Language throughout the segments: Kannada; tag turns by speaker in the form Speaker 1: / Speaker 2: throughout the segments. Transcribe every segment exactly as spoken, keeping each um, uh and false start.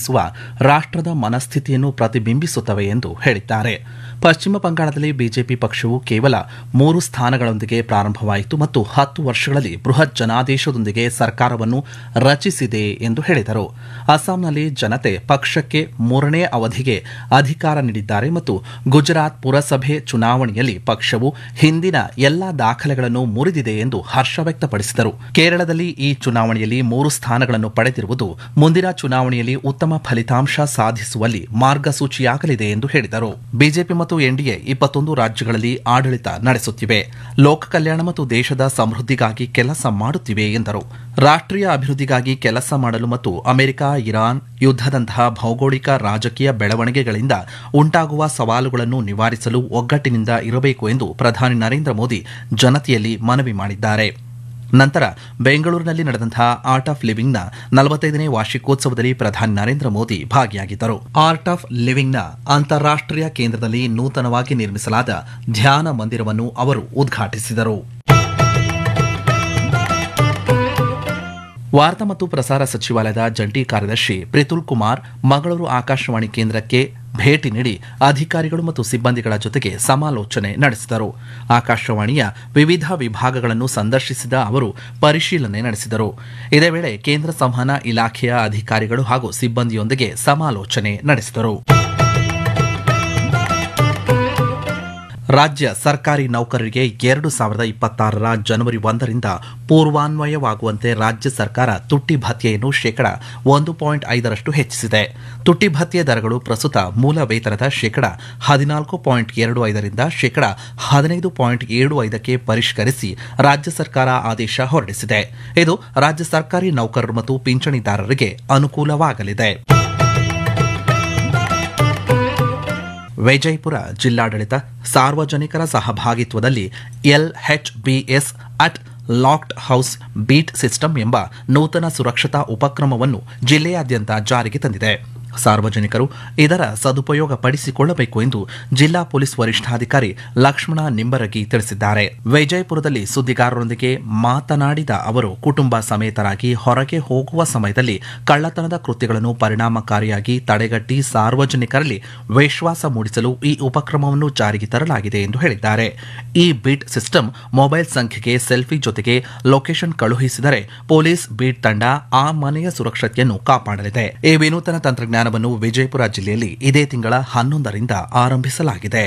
Speaker 1: ಪ್ರತಿನಿಧಿಸುವ ರಾಷ್ಟ್ರದ ಮನಸ್ಥಿತಿಯನ್ನು ಪ್ರತಿಬಿಂಬಿಸುತ್ತವೆ ಎಂದು ಹೇಳಿದ್ದಾರೆ. ಪಶ್ಚಿಮ ಬಂಗಾಳದಲ್ಲಿ ಬಿಜೆಪಿ ಪಕ್ಷವು ಕೇವಲ ಮೂರು ಸ್ಥಾನಗಳೊಂದಿಗೆ ಪ್ರಾರಂಭವಾಯಿತು ಮತ್ತು ಹತ್ತು ವರ್ಷಗಳಲ್ಲಿ ಬೃಹತ್ ಜನಾದೇಶದೊಂದಿಗೆ ಸರ್ಕಾರವನ್ನು ರಚಿಸಿದೆ ಎಂದು ಹೇಳಿದರು. ಅಸ್ಸಾಂನಲ್ಲಿ ಜನತೆ ಪಕ್ಷಕ್ಕೆ ಮೂರನೇ ಅವಧಿಗೆ ಅಧಿಕಾರ ನೀಡಿದ್ದಾರೆ ಮತ್ತು ಗುಜರಾತ್ ಪುರಸಭೆ ಚುನಾವಣೆಯಲ್ಲಿ ಪಕ್ಷವು ಹಿಂದಿನ ಎಲ್ಲಾ ದಾಖಲೆಗಳನ್ನು ಮುರಿದಿದೆ ಎಂದು ಹರ್ಷ ವ್ಯಕ್ತಪಡಿಸಿದರು. ಕೇರಳದಲ್ಲಿ ಈ ಚುನಾವಣೆಯಲ್ಲಿ ಮೂರು ಸ್ಥಾನಗಳನ್ನು ಪಡೆದಿರುವುದು ಮುಂದಿನ ಚುನಾವಣೆಯಲ್ಲಿ ಉತ್ತಮ ಫಲಿತಾಂಶ ಸಾಧಿಸುವಲ್ಲಿ ಮಾರ್ಗಸೂಚಿಯಾಗಲಿದೆ ಎಂದು ಹೇಳಿದರು. ಬಿಜೆಪಿ ಮತ್ತು ಎನ್ಡಿಎ ಇಪ್ಪತ್ತೊಂದು ರಾಜ್ಯಗಳಲ್ಲಿ ಆಡಳಿತ ನಡೆಸುತ್ತಿವೆ, ಲೋಕ ಕಲ್ಯಾಣ ಮತ್ತು ದೇಶದ ಸಮೃದ್ಧಿಗಾಗಿ ಕೆಲಸ ಮಾಡುತ್ತಿವೆ ಎಂದರು. ರಾಷ್ಟ್ರೀಯ ಅಭಿವೃದ್ಧಿಗಾಗಿ ಕೆಲಸ ಮಾಡಲು ಮತ್ತು ಅಮೆರಿಕ ಇರಾನ್ ಯುದ್ದದಂತಹ ಭೌಗೋಳಿಕ ರಾಜಕೀಯ ಬೆಳವಣಿಗೆಗಳಿಂದ ಉಂಟಾಗುವ ಸವಾಲುಗಳನ್ನು ನಿವಾರಿಸಲು ಒಗ್ಗಟ್ಟಿನಿಂದ ಇರಬೇಕು ಎಂದು ಪ್ರಧಾನಿ ನರೇಂದ್ರ ಮೋದಿ ಜನತೆಯಲ್ಲಿ ಮನವಿ ಮಾಡಿದ್ದಾರೆ. ನಂತರ ಬೆಂಗಳೂರಿನಲ್ಲಿ ನಡೆದಂತಹ ಆರ್ಟ್ ಆಫ್ ಲಿವಿಂಗ್ನ ನಲವತ್ತೈದನೇ ವಾರ್ಷಿಕೋತ್ಸವದಲ್ಲಿ ಪ್ರಧಾನಿ ನರೇಂದ್ರ ಮೋದಿ ಭಾಗಿಯಾಗಿದ್ದರು. ಆರ್ಟ್ ಆಫ್ ಲಿವಿಂಗ್ನ ಅಂತಾರಾಷ್ಟೀಯ ಕೇಂದ್ರದಲ್ಲಿ ನೂತನವಾಗಿ ನಿರ್ಮಿಸಲಾದ ಧ್ಯಾನ ಮಂದಿರವನ್ನು ಅವರು ಉದ್ಘಾಟಿಸಿದರು. ವಾರ್ತಾ ಮತ್ತು ಪ್ರಸಾರ ಸಚಿವಾಲಯದ ಜಂಟಿ ಕಾರ್ಯದರ್ಶಿ ಪ್ರಿತುಲ್ ಕುಮಾರ್ ಮಂಗಳೂರು ಆಕಾಶವಾಣಿ ಕೇಂದ್ರಕ್ಕೆ ಭೇಟಿ ನೀಡಿ ಅಧಿಕಾರಿಗಳು ಮತ್ತು ಸಿಬ್ಬಂದಿಗಳ ಜೊತೆಗೆ ಸಮಾಲೋಚನೆ ನಡೆಸಿದರು. ಆಕಾಶವಾಣಿಯ ವಿವಿಧ ವಿಭಾಗಗಳನ್ನು ಸಂದರ್ಶಿಸಿದ ಅವರು ಪರಿಶೀಲನೆ ನಡೆಸಿದರು. ಇದೇ ವೇಳೆ ಕೇಂದ್ರ ಸಂವಹನ ಇಲಾಖೆಯ ಅಧಿಕಾರಿಗಳು ಹಾಗೂ ಸಿಬ್ಬಂದಿಯೊಂದಿಗೆ ಸಮಾಲೋಚನೆ ನಡೆಸಿದರು. ರಾಜ್ಯ ಸರ್ಕಾರಿ ನೌಕರರಿಗೆ ಎರಡು ಸಾವಿರದ ಇಪ್ಪತ್ತಾರರ ಜನವರಿ ಒಂದರಿಂದ ಪೂರ್ವಾನ್ವಯವಾಗುವಂತೆ ರಾಜ್ಯ ಸರ್ಕಾರ ತುಟ್ಟಿ ಭತ್ಯೆಯನ್ನು ಶೇಕಡಾ ಒಂದು ಪಾಯಿಂಟ್ ಐದರಷ್ಟು ಹೆಚ್ಚಿಸಿದೆ. ತುಟ್ಟಿ ಭತ್ಯೆ ದರಗಳು ಪ್ರಸ್ತುತ ಮೂಲ ವೇತನದ ಶೇಕಡಾ ಹದಿನಾಲ್ಕು ಪಾಯಿಂಟ್ ಎರಡು ಐದರಿಂದ ಶೇಕಡಾ ಹದಿನೈದು ಪಾಯಿಂಟ್ ಏಳು ಐದಕ್ಕೆ ಪರಿಷ್ಕರಿಸಿ ರಾಜ್ಯ ಸರ್ಕಾರ ಆದೇಶ ಹೊರಡಿಸಿದೆ. ಇದು ರಾಜ್ಯ ಸರ್ಕಾರಿ ನೌಕರರು ಮತ್ತು ಪಿಂಚಣಿದಾರರಿಗೆ ಅನುಕೂಲವಾಗಲಿದೆ. ವಿಜಯಪುರ ಜಿಲ್ಲಾಡಳಿತ ಸಾರ್ವಜನಿಕರ ಸಹಭಾಗಿತ್ವದಲ್ಲಿ LHBS at locked house beet system ಎಂಬ ನೂತನ ಸುರಕ್ಷತಾ ಉಪಕ್ರಮವನ್ನು ಜಿಲ್ಲೆಯಾದ್ಯಂತ ಜಾರಿಗೆ ತಂದಿದೆ. ಸಾರ್ವಜನಿಕರು ಇದರ ಸದುಪಯೋಗ ಪಡಿಸಿಕೊಳ್ಳಬೇಕು ಎಂದು ಜಿಲ್ಲಾ ಪೊಲೀಸ್ ವರಿಷ್ಠಾಧಿಕಾರಿ ಲಕ್ಷ್ಮಣ ನಿಂಬರಗಿ ತಿಳಿಸಿದ್ದಾರೆ. ವಿಜಯಪುರದಲ್ಲಿ ಸುದ್ದಿಗಾರರೊಂದಿಗೆ ಮಾತನಾಡಿದ ಅವರು, ಕುಟುಂಬ ಸಮೇತರಾಗಿ ಹೊರಗೆ ಹೋಗುವ ಸಮಯದಲ್ಲಿ ಕಳ್ಳತನದ ಕೃತ್ಯಗಳನ್ನು ಪರಿಣಾಮಕಾರಿಯಾಗಿ ತಡೆಗಟ್ಟಿ ಸಾರ್ವಜನಿಕರಲ್ಲಿ ವಿಶ್ವಾಸ ಮೂಡಿಸಲು ಈ ಉಪಕ್ರಮವನ್ನು ಜಾರಿಗೆ ತರಲಾಗಿದೆ ಎಂದು ಹೇಳಿದ್ದಾರೆ. ಈ ಬೀಟ್ ಸಿಸ್ಟಮ್ ಮೊಬೈಲ್ ಸಂಖ್ಯೆಗೆ ಸೆಲ್ಫಿ ಜೊತೆಗೆ ಲೊಕೇಶನ್ ಕಳುಹಿಸಿದರೆ ಪೊಲೀಸ್ ಬೀಟ್ ತಂಡ ಆ ಮನೆಯ ಸುರಕ್ಷತೆಯನ್ನು ಕಾಪಾಡಲಿದೆ. ಈ ವಿನೂತನ ತಂತ್ರಜ್ಞಾನ ವಿಜಯಪುರ ಜಿಲ್ಲೆಯಲ್ಲಿ ಇದೇ ತಿಂಗಳ ಹನ್ನೊಂದರಿಂದ ಆರಂಭಿಸಲಾಗಿದೆ.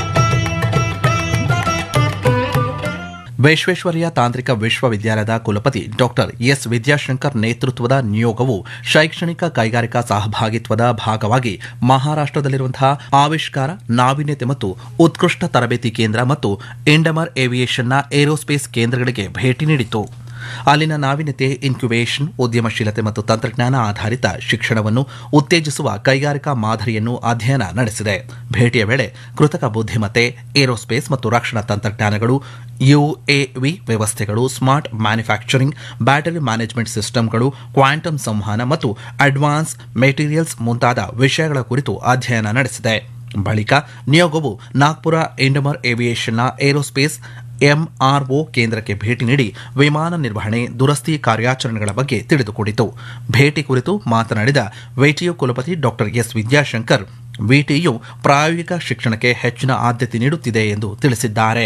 Speaker 1: ವಿಶ್ವೇಶ್ವರಯ್ಯ ತಾಂತ್ರಿಕ ವಿಶ್ವವಿದ್ಯಾಲಯದ ಕುಲಪತಿ ಡಾಕ್ಟರ್ ಎಸ್ ವಿದ್ಯಾಶಂಕರ್ ನೇತೃತ್ವದ ನಿಯೋಗವು ಶೈಕ್ಷಣಿಕ ಕೈಗಾರಿಕಾ ಸಹಭಾಗಿತ್ವದ ಭಾಗವಾಗಿ ಮಹಾರಾಷ್ಟದಲ್ಲಿರುವಂತಹ ಆವಿಷ್ಕಾರ, ನಾವೀನ್ಯತೆ ಮತ್ತು ಉತ್ಕೃಷ್ಟ ತರಬೇತಿ ಕೇಂದ್ರ ಮತ್ತು ಇಂಡಮರ್ ಏವಿಯೇಷನ್ನ ಏರೋಸ್ಪೇಸ್ ಕೇಂದ್ರಗಳಿಗೆ ಭೇಟಿ ನೀಡಿತು. ಅಲ್ಲಿನ ನಾವೀನ್ಯತೆ, ಇನ್ಕ್ಯುಬೇಷನ್, ಉದ್ಯಮಶೀಲತೆ ಮತ್ತು ತಂತ್ರಜ್ಞಾನ ಆಧಾರಿತ ಶಿಕ್ಷಣವನ್ನು ಉತ್ತೇಜಿಸುವ ಕೈಗಾರಿಕಾ ಮಾದರಿಯನ್ನು ಅಧ್ಯಯನ ನಡೆಸಿದೆ. ಭೇಟಿಯ ವೇಳೆ ಕೃತಕ ಬುದ್ಧಿಮತ್ತೆ, ಏರೋಸ್ಪೇಸ್ ಮತ್ತು ರಕ್ಷಣಾ ತಂತ್ರಜ್ಞಾನಗಳು, ಯುಎವಿ ವ್ಯವಸ್ಥೆಗಳು, ಸ್ಮಾರ್ಟ್ ಮ್ಯಾನುಫ್ಯಾಕ್ಚರಿಂಗ್, ಬ್ಯಾಟರಿ ಮ್ಯಾನೇಜ್ಮೆಂಟ್ ಸಿಸ್ಟಮ್ಗಳು, ಕ್ವಾಂಟಮ್ ಸಂವಹನ ಮತ್ತು ಅಡ್ವಾನ್ಸ್ ಮೆಟೀರಿಯಲ್ಸ್ ಮುಂತಾದ ವಿಷಯಗಳ ಕುರಿತು ಅಧ್ಯಯನ ನಡೆಸಿದೆ. ಬಳಿಕ ನಿಯೋಗವು ನಾಗ್ಪುರ ಇಂಡಮರ್ ಏವಿಯೇಷನ್ನ ಏರೋಸ್ಪೇಸ್ ಎಂಆರ್ಒ ಕೇಂದ್ರಕ್ಕೆ ಭೇಟಿ ನೀಡಿ ವಿಮಾನ ನಿರ್ವಹಣೆ, ದುರಸ್ತಿ ಕಾರ್ಯಾಚರಣೆಗಳ ಬಗ್ಗೆ ತಿಳಿದುಕೊಂಡಿತು. ಭೇಟಿ ಕುರಿತು ಮಾತನಾಡಿದ ವಿಟಿಯು ಕುಲಪತಿ ಡಾಕ್ಟರ್ ಎಸ್ ವಿದ್ಯಾಶಂಕರ್, ವಿಟಿಯು ಪ್ರಾಯೋಗಿಕ ಶಿಕ್ಷಣಕ್ಕೆ ಹೆಚ್ಚಿನ ಆದ್ಯತೆ ನೀಡುತ್ತಿದೆ ಎಂದು ತಿಳಿಸಿದ್ದಾರೆ.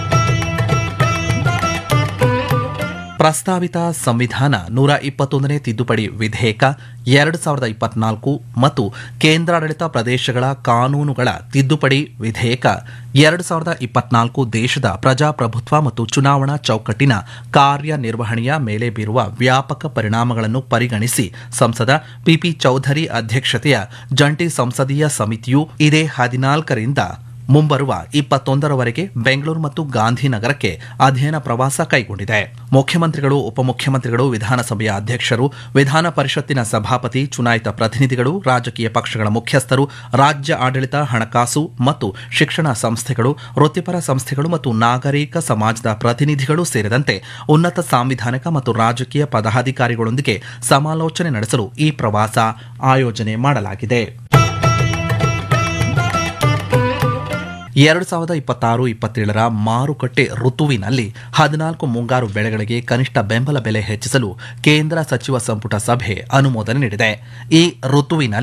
Speaker 1: ಪ್ರಸ್ತಾವಿತ ಸಂವಿಧಾನ ನೂರ ಇಪ್ಪತ್ತೊಂದನೇ ತಿದ್ದುಪಡಿ ವಿಧೇಯಕ ಎರಡು ಸಾವಿರದ ಇಪ್ಪತ್ನಾಲ್ಕು ಮತ್ತು ಕೇಂದ್ರಾಡಳಿತ ಪ್ರದೇಶಗಳ ಕಾನೂನುಗಳ ತಿದ್ದುಪಡಿ ವಿಧೇಯಕ ಎರಡು ಸಾವಿರದ ಇಪ್ಪತ್ನಾಲ್ಕು ದೇಶದ ಪ್ರಜಾಪ್ರಭುತ್ವ ಮತ್ತು ಚುನಾವಣಾ ಚೌಕಟ್ಟಿನ ಕಾರ್ಯನಿರ್ವಹಣೆಯ ಮೇಲೆ ಬೀರುವ ವ್ಯಾಪಕ ಪರಿಣಾಮಗಳನ್ನು ಪರಿಗಣಿಸಿ ಸಂಸದ ಪಿಪಿ ಚೌಧರಿ ಅಧ್ಯಕ್ಷತೆಯ ಜಂಟಿ ಸಂಸದೀಯ ಸಮಿತಿಯು ಇದೇ ಹದಿನಾಲ್ಕರಿಂದ ಮುಂಬರುವ ಇಪ್ಪತ್ತೊಂದರವರೆಗೆ ಬೆಂಗಳೂರು ಮತ್ತು ಗಾಂಧಿನಗರಕ್ಕೆ ಅಧ್ಯಯನ ಪ್ರವಾಸ ಕೈಗೊಂಡಿದೆ. ಮುಖ್ಯಮಂತ್ರಿಗಳು, ಉಪಮುಖ್ಯಮಂತ್ರಿಗಳು, ವಿಧಾನಸಭೆಯ ಅಧ್ಯಕ್ಷರು, ವಿಧಾನ ಪರಿಷತ್ತಿನ ಸಭಾಪತಿ, ಚುನಾಯಿತ ಪ್ರತಿನಿಧಿಗಳು, ರಾಜಕೀಯ ಪಕ್ಷಗಳ ಮುಖ್ಯಸ್ಥರು, ರಾಜ್ಯ ಆಡಳಿತ, ಹಣಕಾಸು ಮತ್ತು ಶಿಕ್ಷಣ ಸಂಸ್ಥೆಗಳು, ವೃತ್ತಿಪರ ಸಂಸ್ಥೆಗಳು ಮತ್ತು ನಾಗರಿಕ ಸಮಾಜದ ಪ್ರತಿನಿಧಿಗಳು ಸೇರಿದಂತೆ ಉನ್ನತ ಸಾಂವಿಧಾನಿಕ ಮತ್ತು ರಾಜಕೀಯ ಪದಾಧಿಕಾರಿಗಳೊಂದಿಗೆ ಸಮಾಲೋಚನೆ ನಡೆಸಲು ಈ ಪ್ರವಾಸ ಆಯೋಜನೆ ಮಾಡಲಾಗಿದೆ. ಎರಡು ಸಾವಿರದ ಇಪ್ಪತ್ತಾರು ಇಪ್ಪತ್ತೇಳರ ಮಾರುಕಟ್ಟೆ ಋತುವಿನಲ್ಲಿ ಹದಿನಾಲ್ಕು ಮುಂಗಾರು ಬೆಳೆಗಳಿಗೆ ಕನಿಷ್ಠ ಬೆಂಬಲ ಬೆಲೆ ಹೆಚ್ಚಿಸಲು ಕೇಂದ್ರ ಸಚಿವ ಸಂಪುಟ ಸಭೆ ಅನುಮೋದನೆ ನೀಡಿದೆ. ಈ ಋತುವಿನಲ್ಲಿ